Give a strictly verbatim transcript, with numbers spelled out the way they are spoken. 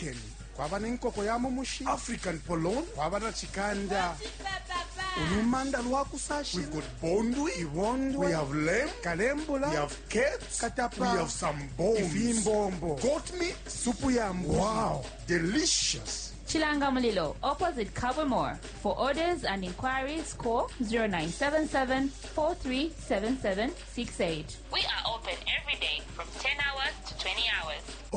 chicken, kwaba nenkoko ya mumushi, African polong, kwaba na chikanda, ulumanda lwakusashira. we've got bondui, ibondwe, we have lamb, kalembula, we have cats, katapa, we have some bones, ivimbombo, goat meat, supu ya mbuzi. wow, delicious. Chilanga Mulilo, opposite Covermore. For orders and inquiries, call zero nine seven seven, four three seven seven six eight. We are